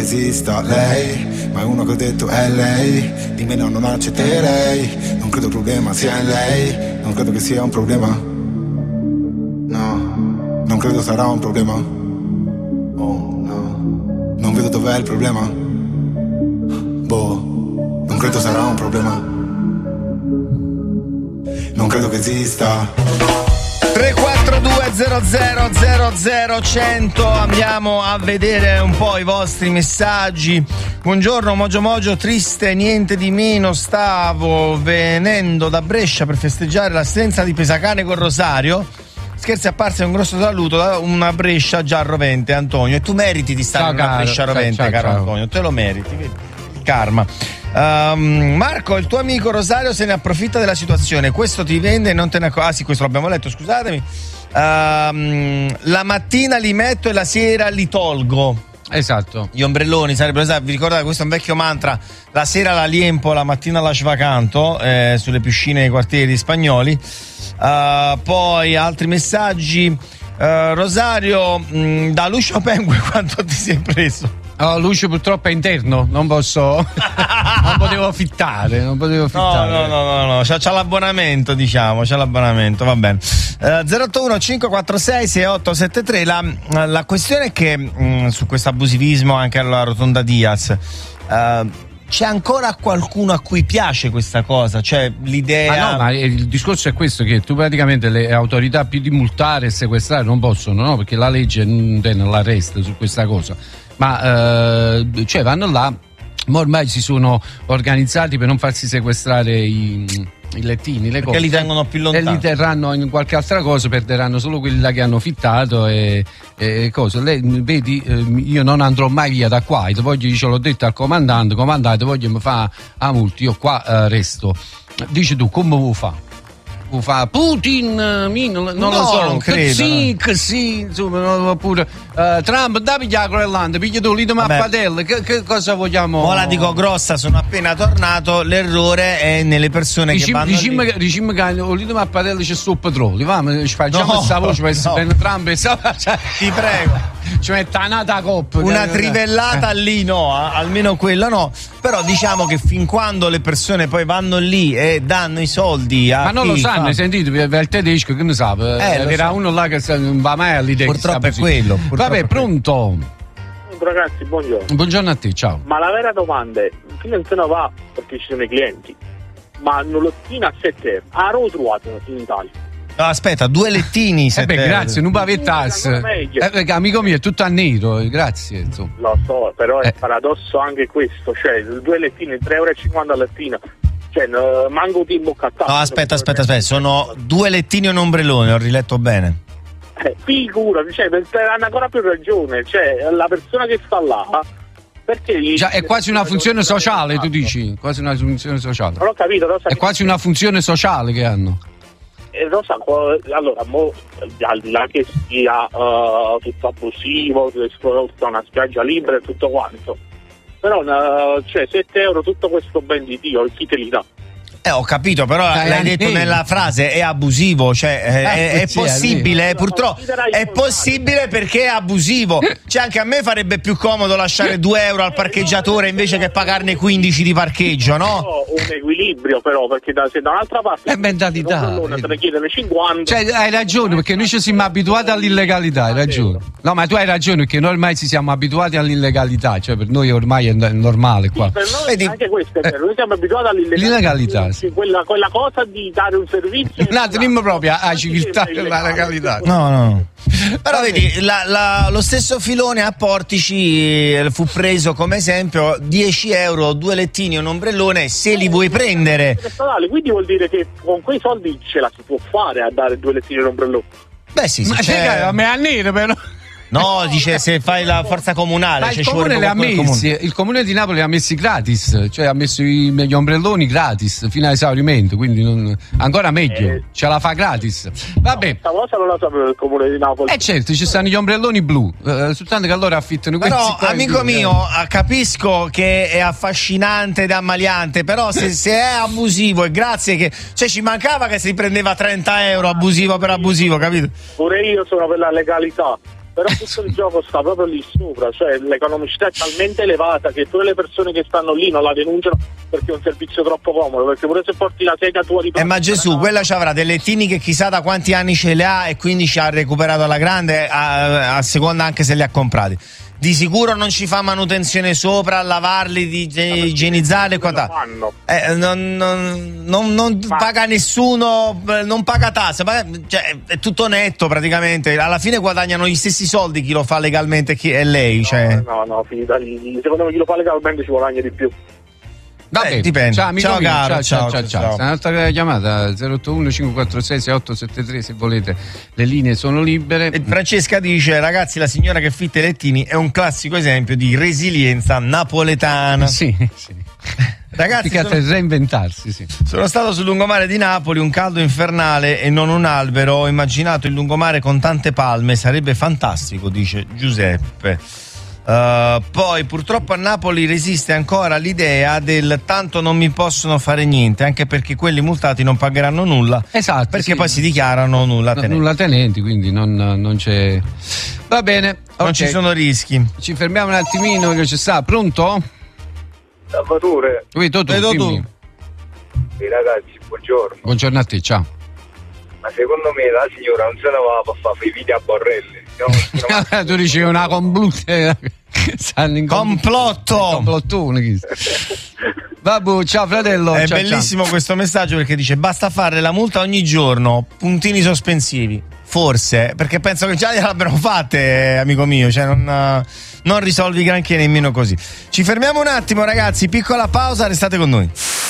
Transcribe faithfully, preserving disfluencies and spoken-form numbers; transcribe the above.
esista lei, ma è uno che ho detto è lei. Di me no, non accetterei. Non credo il problema sia lei. Non credo che sia un problema. No, non credo sarà un problema. Oh no, non vedo dov'è il problema. Boh, non credo sarà un problema. Non credo che esista. tre quattro due zero zero zero zero cento. Andiamo a vedere un po' i vostri messaggi. Buongiorno Mogio Mogio, triste niente di meno, stavo venendo da Brescia per festeggiare l'assenza di Pesacane con Rosario. Scherzi a parte, un grosso saluto da una Brescia già rovente, Antonio. E tu meriti di stare ciao, in una caro, Brescia rovente, ciao, caro ciao. Antonio, te lo meriti, vedi? Il karma. Um, Marco, il tuo amico Rosario se ne approfitta della situazione. Questo ti vende e non te ne accorgi. Ah sì, questo l'abbiamo letto, scusatemi. Um, la mattina li metto e la sera li tolgo. Esatto. Gli ombrelloni sarebbero esatto. Vi ricordate, questo è un vecchio mantra. La sera la liempo, la mattina la svacanto, eh, sulle piscine dei quartieri spagnoli. Uh, poi altri messaggi. uh, Rosario, mh, da Lucio Pengue quanto ti sei preso? Oh, Lucio purtroppo è interno, non posso, non potevo fittare, non potevo fittare. No, no, no, no, no. C'ha, c'ha l'abbonamento, diciamo, c'ha l'abbonamento, va bene. Uh, zero otto uno cinque quattro sei sei otto sette tre. La, la questione è che mh, su questo abusivismo anche alla Rotonda Diaz, uh, c'è ancora qualcuno a cui piace questa cosa? Cioè l'idea. Ah no, ma il discorso è questo, che tu praticamente le autorità più di multare e sequestrare non possono, no? Perché la legge non tiene l'arresto su questa cosa. Ma eh, cioè vanno là, ma ormai si sono organizzati per non farsi sequestrare i, i lettini, le perché cose. Li tengono più lontani. E li terranno in qualche altra cosa, perderanno solo quelli là che hanno fittato e, e cose. Lei, vedi, eh, io non andrò mai via da qua, te voglio, ce l'ho detto al comandante, comandante, voglio mi fa a multi, io qua eh, resto. Dici tu, come vuoi fare? Fa Putin, mi, non, non no, lo so, non credo, sì, no. che sì, insomma, oppure uh, Trump, da piglia la Groenlandia, piglia tu, lì da Mappadelle, che, che cosa vogliamo? Ora dico grossa, sono appena tornato, l'errore è nelle persone dicim, che vanno dicim, lì. Diciamo che lì da Mappadelle c'è sul petrolio, va, facciamo questa no, voce per no. bene Trump e sa, cioè, ti prego. Ci mette nata coppa. Una trivellata eh. lì no, eh, almeno quella no. Però diciamo che fin quando le persone poi vanno lì e danno i soldi a ma non chi lo sanno, fa... hai sentito? Il tedesco che ne sa? Eh, era so. Uno là che non va mai all'idea. Purtroppo è quello. Purtroppo Vabbè, è pronto? Ragazzi, buongiorno. Buongiorno a te, ciao. Ma la vera domanda è: chi non se ne va perché ci sono i clienti? Ma un lettino a sette euro, a lo trovato in Italia? No, aspetta, due lettini. Eh beh, grazie, non va a tasse. Eh, amico mio, è tutto a nero, grazie. Insomma. Lo so, però è eh. paradosso anche questo, cioè due lettini, tre euro e cinquanta al lettino. Cioè, no, manco di boccattato. No, aspetta, aspetta, aspetta, sono due lettini e un ombrellone, ho riletto bene. Eh, figura, cioè, hanno ancora più ragione, cioè, la persona che sta là, perché... Già, è quasi una funzione sociale, tu dici? Quasi una funzione sociale. Non ho capito, lo È quasi una funzione sociale che hanno. Eh, lo so, allora, mo, al di là che sia uh, tutto abusivo, che sia una spiaggia libera e tutto quanto, però uh, cioè sette euro tutto questo ben di Dio, chi te li dà? Eh, ho capito, però Dai, l'hai detto nella frase, è abusivo, cioè è, eh, è, è possibile, è, purtroppo è possibile perché è abusivo. Cioè anche a me farebbe più comodo lasciare due euro al parcheggiatore invece che pagarne quindici di parcheggio, no? No, un equilibrio però, perché da, se da un'altra parte è mentalità, te ne chiedono cinquanta. Cioè hai ragione, perché noi ci siamo abituati all'illegalità, hai ragione. No, ma tu hai ragione, perché noi ormai ci siamo abituati all'illegalità, cioè per noi ormai è normale qua. Sì, per noi Vedi, anche questo è vero, noi siamo abituati all'illegalità. L'illegalità. Quella, quella cosa di dare un servizio no, teniamo proprio a civiltà e la legalità. No, no. Però vedi, la, la, lo stesso filone a Portici fu preso come esempio, dieci euro, due lettini e un ombrellone se li vuoi prendere. Quindi vuol dire che con quei soldi ce la si può fare a dare due lettini e un ombrellone. Beh sì, sì. Ma c'è a me a nero però. No, dice se fai la forza comunale. Ma cioè il comune le ha messi, comune. Il comune di Napoli ha messi gratis, cioè ha messo i, gli ombrelloni gratis fino a esaurimento, quindi non, ancora meglio, eh, ce la fa gratis. Vabbè. Questa cosa non la sapevo il comune di Napoli. Eh certo, ci stanno gli ombrelloni blu, eh, soltanto che allora affittano questi. Però amico mio, eh. capisco che è affascinante ed ammaliante, però se, se è abusivo e grazie che cioè ci mancava che si prendeva trenta euro abusivo per abusivo, capito? Pure io sono per la legalità. però tutto il gioco sta proprio lì sopra, cioè l'economicità è talmente elevata che pure le persone che stanno lì non la denunciano perché è un servizio troppo comodo, perché pure se porti la sega tua di Eh ma Gesù, quella ci avrà delle tini che chissà da quanti anni ce le ha e quindi ci ha recuperato alla grande, a, a seconda anche se le ha comprati. Di sicuro non ci fa manutenzione sopra, lavarli, di igienizzarli e quant'altro. Eh, non, non, non, non paga nessuno, non paga tasse, cioè, è tutto netto praticamente. Alla fine guadagnano gli stessi soldi chi lo fa legalmente chi è lei. No, cioè. no, no, finita lì. Secondo me chi lo fa legalmente ci guadagna di più. Vabbè, eh, dipende. Ciao, amico ciao, mio, caro, ciao, ciao, ciao, ciao. ciao. Un'altra chiamata zero otto uno cinque quattro sei sei otto sette tre se volete, le linee sono libere. E Francesca dice: ragazzi, la signora che fitta i lettini è un classico esempio di resilienza napoletana. Sì, sì. Ragazzi, sono, per reinventarsi, sì. Sono stato sul lungomare di Napoli, un caldo infernale e non un albero. Ho immaginato il lungomare con tante palme, sarebbe fantastico, dice Giuseppe. Uh, poi purtroppo a Napoli resiste ancora l'idea del tanto non mi possono fare niente, anche perché quelli multati non pagheranno nulla, esatto, perché sì. poi si dichiarano nulla tenenti, nulla tenenti, quindi non, non c'è, va bene, non okay. ci sono rischi. Ci fermiamo un attimino che ci sta. Pronto? Salvatore. Qui, tu, tu, Vedo tu. Sì, ragazzi, buongiorno. Buongiorno a te, ciao. Ma secondo me la signora non se ne va per fare i video a Borrelli. No, tu dici una complutta. Complotto. Complottone. Vabbè, ciao fratello. È ciao, bellissimo ciao. Questo messaggio perché dice: basta fare la multa ogni giorno, puntini sospensivi. Forse, perché penso che già gliel'abbiano fatte, amico mio, cioè non, non risolvi granché nemmeno così. Ci fermiamo un attimo, ragazzi, piccola pausa, restate con noi.